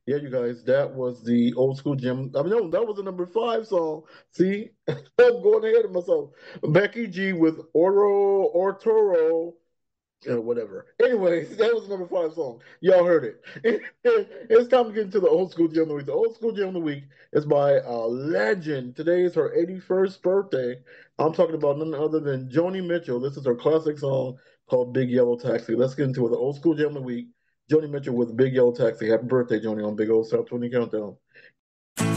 Yeah, you guys, that was the old school gym. I mean, no, that was the number five song. See, I'm going ahead of myself. Becky G with Oro Ortoro, whatever. Anyways, that was the number five song. Y'all heard it. It's time to get into the old school gym of the week. The old school gym of the week is by a legend. Today is her 81st birthday. I'm talking about none other than Joni Mitchell. This is her classic song called Big Yellow Taxi. Let's get into it. The old school gym of the week. Joni Mitchell with Big Yellow Taxi. Happy birthday, Joni, on Big Old South 20 Countdown.